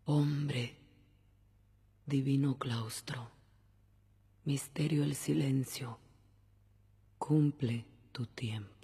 Hombre, divino claustro, misterio el silencio, cumple tu tiempo.